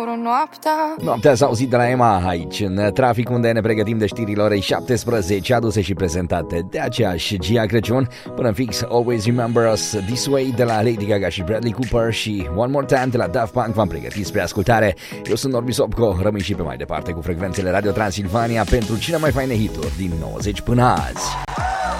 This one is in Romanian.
Noaptea s-a auzit de la Emma aici în trafic, unde ne pregătim de știrile orei 17, aduse și prezentate de aceeași Gia Crăciun. Până în fix, Always Remember Us This Way de la Lady Gaga și Bradley Cooper și One More Time de la Daft Punk v-am pregătit spre ascultare. Eu sunt Norbi Sopco, rămâi și pe mai departe cu frecvențele Radio Transilvania pentru cele mai faine hituri din 90 până azi.